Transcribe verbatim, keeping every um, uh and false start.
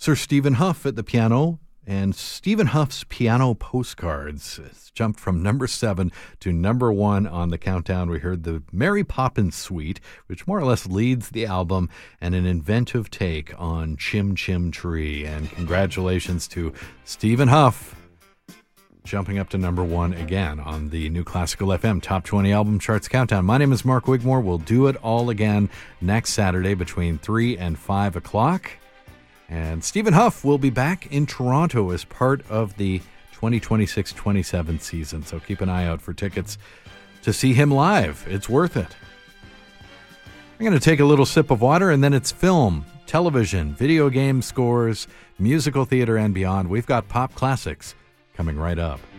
Sir Stephen Huff at the piano, and Stephen Huff's Piano Postcards. It's jumped from number seven to number one on the countdown. We heard the Mary Poppins Suite, which more or less leads the album, and an inventive take on Chim Chim Tree. And congratulations to Stephen Huff, jumping up to number one again on the New Classical F M Top twenty Album Charts Countdown. My name is Mark Wigmore. We'll do it all again next Saturday between three and five o'clock. And Stephen Huff will be back in Toronto as part of the twenty twenty-six twenty-seven season. So keep an eye out for tickets to see him live. It's worth it. I'm going to take a little sip of water, and then it's film, television, video game scores, musical theater, and beyond. We've got pop classics coming right up.